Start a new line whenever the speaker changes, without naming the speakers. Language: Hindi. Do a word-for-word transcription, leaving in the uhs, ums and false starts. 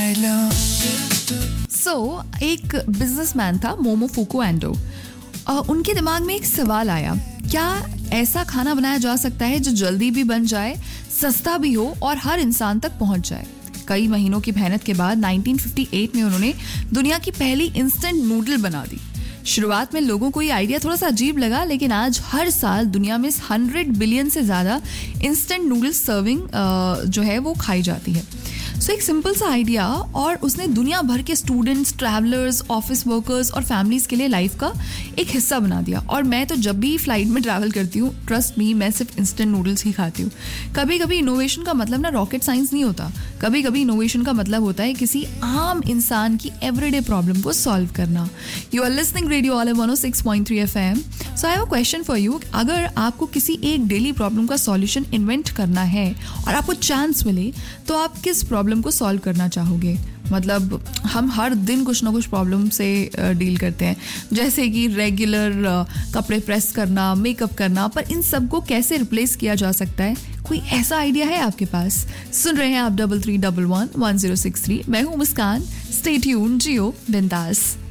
सो so, एक बिजनेसमैन था मोमो फुकू एंडो. उनके दिमाग में एक सवाल आया, क्या ऐसा खाना बनाया जा सकता है जो जल्दी भी बन जाए, सस्ता भी हो और हर इंसान तक पहुंच जाए. कई महीनों की मेहनत के बाद नाइनटीन फिफ्टी एट में उन्होंने दुनिया की पहली इंस्टेंट नूडल बना दी. शुरुआत में लोगों को ये आइडिया थोड़ा सा अजीब लगा, लेकिन आज हर साल दुनिया में हंड्रेड बिलियन से ज़्यादा इंस्टेंट नूडल सर्विंग जो है वो खाई जाती है. सो so, एक सिंपल सा आइडिया और उसने दुनिया भर के स्टूडेंट्स, ट्रैवलर्स, ऑफिस वर्कर्स और फैमिलीज़ के लिए लाइफ का एक हिस्सा बना दिया. और मैं तो जब भी फ्लाइट में ट्रैवल करती हूँ, ट्रस्ट मी, मैं सिर्फ इंस्टेंट नूडल्स ही खाती हूँ. कभी कभी इनोवेशन का मतलब ना रॉकेट साइंस नहीं होता. कभी कभी इनोवेशन का मतलब होता है किसी आम इंसान की एवरीडे प्रॉब्लम को सॉल्व करना. You are listening radio all one O six point three F M. So I have a question for you. अगर आपको किसी एक डेली प्रॉब्लम का सॉल्यूशन इन्वेंट करना है और आपको चांस मिले, तो आप किस प्रॉब्लम को सॉल्व करना चाहोगे? मतलब हम हर दिन कुछ ना कुछ प्रॉब्लम से डील करते हैं, जैसे कि रेगुलर कपड़े प्रेस करना, मेकअप करना, पर इन सब को कैसे रिप्लेस किया जा सकता है? कोई ऐसा आइडिया है आपके पास? सुन रहे हैं आप double three double one one zero six three. मैं हूँ मुस्कान. स्टे ट्यून्ड, जियो बिंदास.